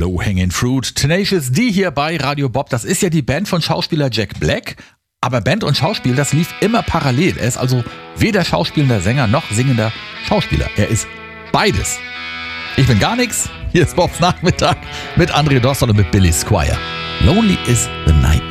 Low-Hanging Fruit. Tenacious D hier bei Radio Bob. Das ist ja die Band von Schauspieler Jack Black. Aber Band und Schauspiel, das lief immer parallel. Er ist also weder schauspielender Sänger noch singender Schauspieler. Er ist beides. Ich bin gar nichts. Hier ist Bobs Nachmittag mit André Dostal und mit Billy Squier. Lonely is the Night.